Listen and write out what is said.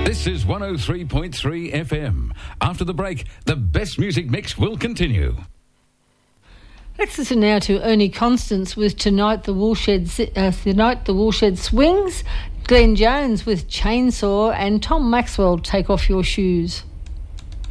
This is 103.3 FM. After the break, the best music mix will continue. Let's listen now to Ernie Constance with Tonight the Woolshed Swings, Glenn Jones with Chainsaw, and Tom Maxwell, Take Off Your Shoes.